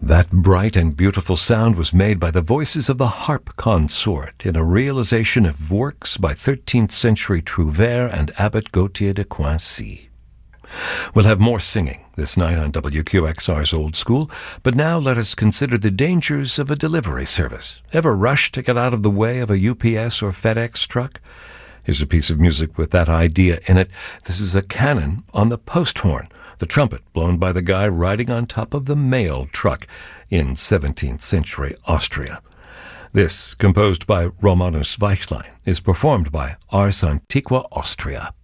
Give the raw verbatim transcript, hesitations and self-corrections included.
That bright and beautiful sound was made by the voices of the harp consort in a realization of works by thirteenth century Trouvère and Abbot Gautier de Coincy. We'll have more singing this night on W Q X R's Old School, but now let us consider the dangers of a delivery service. Ever rush to get out of the way of a U P S or FedEx truck? Here's a piece of music with that idea in it. This is a canon on the post horn, the trumpet blown by the guy riding on top of the mail truck in seventeenth century Austria. This, composed by Romanus Weichlein, is performed by Ars Antiqua Austria.